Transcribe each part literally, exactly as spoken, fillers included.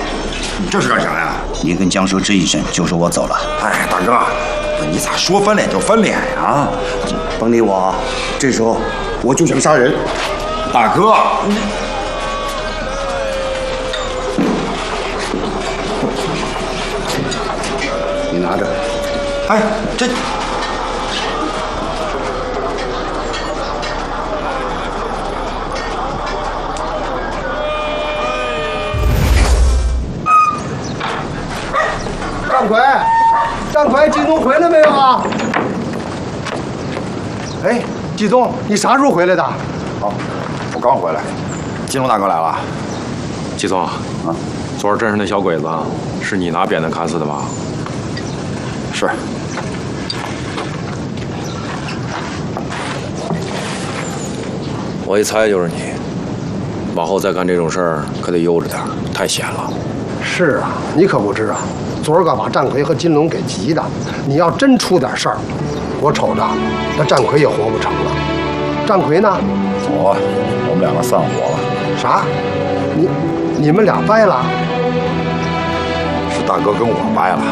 你这是干啥呀？ 你跟江蛇吱一声，就说我走了。 哎，大哥，你咋说翻脸就翻脸呀？ 甭理我，这时候我就想杀人。 大哥，你你拿着。 哎，这。 张奎，张奎，季东回来没有啊？哎，季东，你啥时候回来的？ 哦，我刚回来。金龙大哥来了。 季总，啊，昨儿镇上那小鬼子是你拿扁担砍死的吧？ 是。 我一猜就是你。往后再干这种事儿可得悠着点，太险了。 是啊，你可不知啊。 昨儿个把战魁和金龙给急的，你要真出点事儿，我瞅着那战魁也活不成了。战魁呢？ 我，我们两个散伙了。 啥？你你们俩掰了？ 是大哥跟我掰了。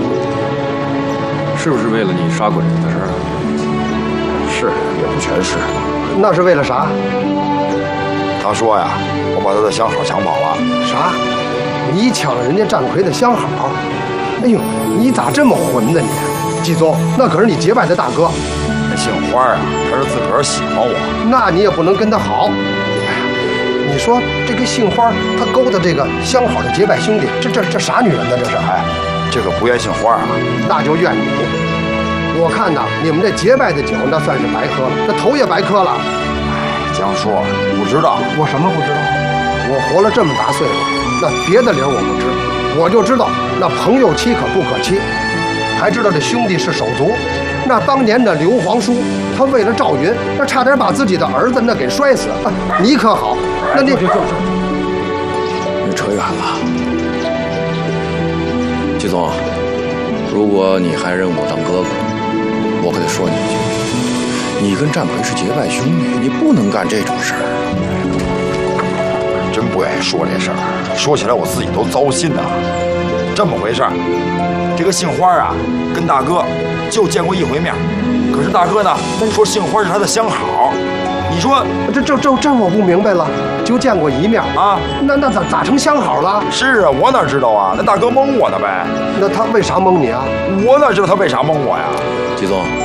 是不是为了你杀鬼子的事儿？ 是，也不全是。 那是为了啥？ 他说呀，我把他的相好抢跑了。 啥？你抢人家战魁的相好？ 哎呦，你咋这么混呢你？季宗，那可是你结拜的大哥。 那姓花啊，他是自个儿喜欢我， 那你也不能跟他好。哎呀，你说这个姓花，他勾搭这个相好的结拜兄弟，这这这啥女人呢？这是？ 哎，这可不怨姓花啊， 那就怨你。我看呐，你们这结拜的酒，那算是白喝了，那头也白磕了。 哎，江叔，你不知道， 我什么不知道？我活了这么大岁数，那别的理儿我不知。 我就知道那朋友妻可不可欺，还知道这兄弟是手足。那当年的刘皇叔，他为了赵云，那差点把自己的儿子那给摔死。啊、你可好？那你就就就，你扯远了。季总，如果你还认我当哥哥，我可得说你一句：你跟战魁是结拜兄弟，你不能干这种事儿。 真不愿意说这事儿，说起来我自己都糟心呐。这么回事儿，这个姓花啊，跟大哥就见过一回面，可是大哥呢说姓花是他的相好，你说这这这这我不明白了，就见过一面啊？ 那那咋咋成相好了？ 是啊，我哪知道啊？那大哥蒙我呢呗。 那他为啥蒙你啊？ 我哪知道他为啥蒙我呀？ 季总。